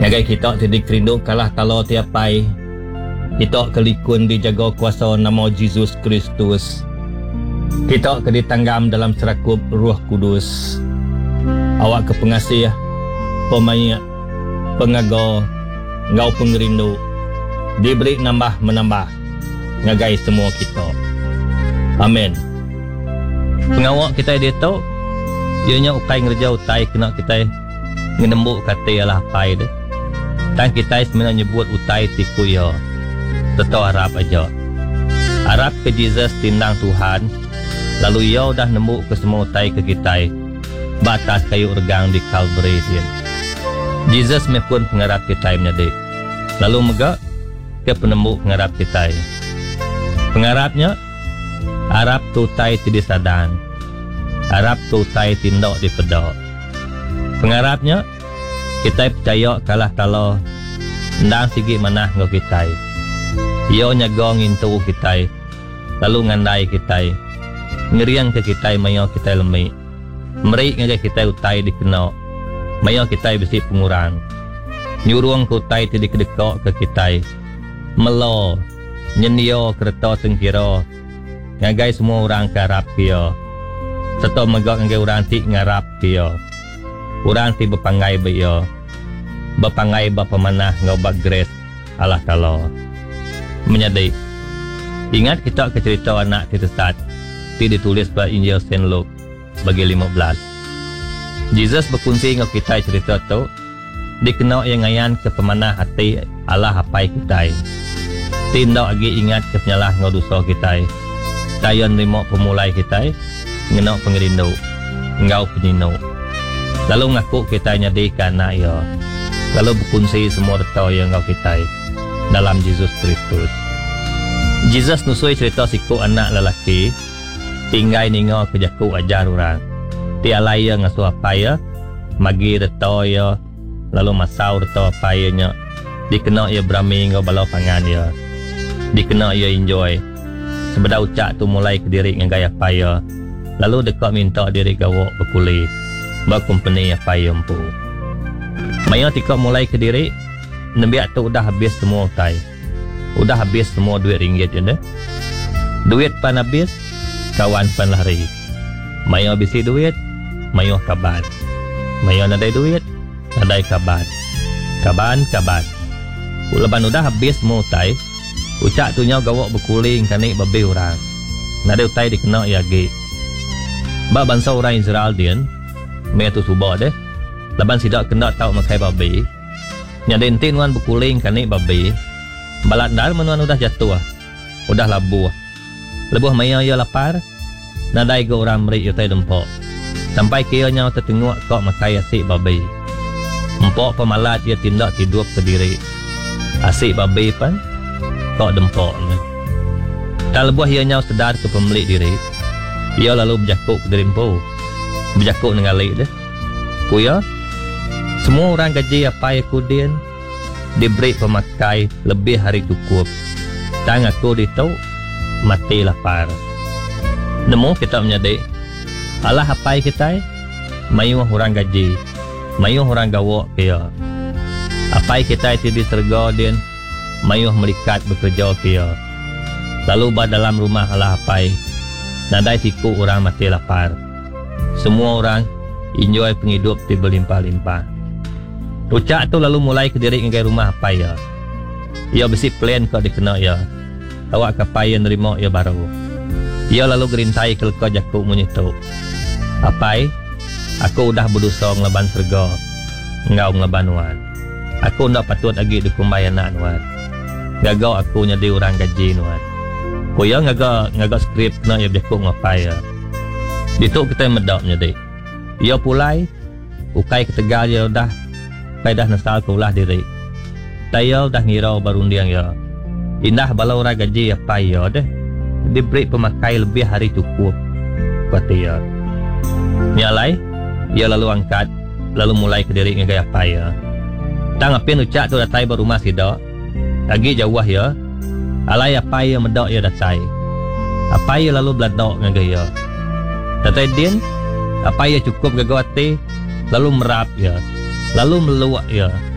Ngagai kita tidak kerinduk kalah talo tiapai. Kita kelikun dijaga kuasa nama Yesus Kristus. Kita keditanggam dalam serakup Roh Kudus. Awak ke pengasih, pemain, pengaga, ngau pengerindu. Diberi nambah menambah. Ngagai semua kita. Amin. Pengawak kita dia tahu. Ianya ukai ngerja utai kena kita ngenembuk kata ialah pai dia. Dan kita sebenarnya nyebut utai tiku ya. Tetap harap aja. Harap ke Jesus tindang Tuhan. Lalu ia dah nembuk ke semua utai ke kita. Batas kayu regang di Calvary dia. Jesus pun pengharap kita menyadi. Lalu mega ke penembuk pengharap kita. Pengharapnya harap tu utai tidak sadan. Harap tu utai tindak di pedok. Pengharapnya kita percaya kalah kalau ndang sigi manah ngau kita. Ia nyagong intu kita. Lalu ngandai kita. Ngeriang ke kita mayo kita lemik. Merik ngagai kita utai dikenal. Mayo kita besi pengurang. Nyuruang ke utai tidak kedekok ke kita. Melo. Nyenio kereta sengkira. Ngagai semua orang karap kia. Serta megak ngagai orang ti ngarap kia. Orang ti berpangai beya. Berpangai berpemanah ngau bak grace Allah Ta'ala. Menyadi. Ingat kita ke cerita anak tersesat. Ti ditulis pada Injil Saint Luke bagi 15. Jesus berkongsi ngau kita cerita tu. Dikenal yang ngayan ke pemanah hati Allah hapai kita. Tindak lagi ingat ke penyalah ngau dosa kita. Tayon rimok pemulai kita. Ngenok pengerindu. Ngau penyinu. Lalu ngaku kita nyadikan nak ya. Lalu berkongsi semua reta yang ngau kita dalam Yesus Kristus. Jesus nusui cerita siku anak lelaki. Tinggai ningo kejaku ajar orang. Tialai yang ngasuh apa ya. Magi reta ya. Lalu masau reta apa ya nya. Dikena ya berami ngau balau pangan ya. Dikena ya enjoy. Sebeda ucap tu mulai ke diri ngagai apa ya. Lalu dekat minta diri gawak berkulit. Berkompeni apa yang pu. Maya tika mulai ke diri. Nabiak tu udah habis semua utai. Udah habis semua duit ringgit je deh. Duit pan habis. Kawan pan lari. Maya habisi duit. Maya kaban. Maya nadai duit. Nadai kaban. Kaban. Leban udah habis semua utai. Ucap tu nyau gawak berkuling kanik babi orang. Nadai utai dikena yagi. Ba bangsa orang Israel dia. Mereka tu subah deh. Laban sidak kena tahu makai babi. Nyadentin wan berkuling kanik babi. Balat dal menuan udah jatuh. Udah labuh. Lebuh maya ia lapar. Nadai ke orang merik ia tai dempok. Sampai kianya tertengok kok makai asik babi. Empok pemalat ia tindak tidur ke diri. Asik babi pan. Kok dempok. Tak lebuh ianya sedar ke pemilik diri. Ia lalu berjakuk ke derimpo. Berjakuk dengan alik dia. Kuya, semua orang gaji apa yang kudin diberi pemakai lebih hari cukup. Dan aku ditahu mati lapar. Nemu kita menyadari Allah apa kita mayu orang gaji, mayu orang gawak kia. Apa kita tidak terga din mayu melikat bekerja kia. Lalu dalam rumah Allah apa nadai siku orang mati lapar. Semua orang enjoy penghidup di berlimpah-limpah. Ucap tu lalu mulai ke diri ngagai rumah apa ya. Ia besi plan kau dikena ya. Awak kapai yang nerima ia baru. Ia lalu gerintai ke kau jakuk menyitu. Apai? Aku udah berdosa ngelaban serga. Ngau ngelaban wan. Aku ndak patut lagi dikumbai anak wan. Gagau aku nyadi orang gaji wan. Koya ngagak skrip kena ia jakuk ngapai ya. Dituk kita medap nyadi. Ia pulai ukai ketegal ya dah pai dah nasal ke ulah diri. Tayal dah ngirau barundiang ya. Indah balau orang gaji apa ya deh. Diberi pemakai lebih hari cukup. Kata ya. Nyalai ia lalu angkat. Lalu mulai ke diri ngagai apa ya. Tang apin ucap tu datai berumah sidak. Lagi jauh ya. Alai apa ya medak ya datai. Apa ya lalu beladok ngagai ya. Datai din apa ya cukup gagawati. Lalu merap ya. Lalu meluak ya.